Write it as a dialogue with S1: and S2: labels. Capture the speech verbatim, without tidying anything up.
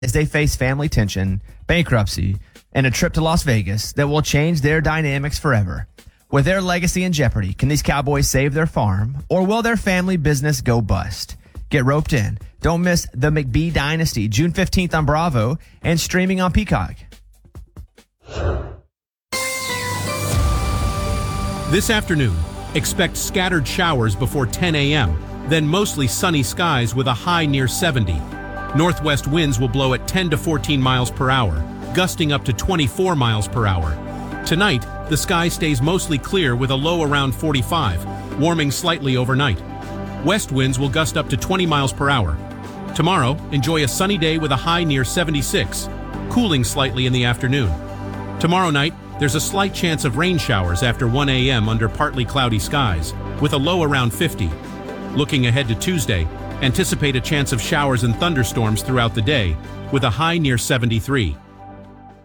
S1: as they face family tension, bankruptcy, and a trip to Las Vegas that will change their dynamics forever. With their legacy in jeopardy, can these Cowboys save their farm, or will their family business go bust? Get roped in. Don't miss the McBee Dynasty, June fifteenth on Bravo and streaming on Peacock.
S2: This afternoon, expect scattered showers before ten a.m., then mostly sunny skies with a high near seventy. Northwest winds will blow at ten to fourteen miles per hour, gusting up to twenty-four miles per hour. Tonight, the sky stays mostly clear with a low around forty-five, warming slightly overnight. West winds will gust up to twenty miles per hour. Tomorrow, enjoy a sunny day with a high near seventy-six, cooling slightly in the afternoon. Tomorrow night, there's a slight chance of rain showers after one a.m. under partly cloudy skies, with a low around fifty. Looking ahead to Tuesday, anticipate a chance of showers and thunderstorms throughout the day, with a high near seventy-three.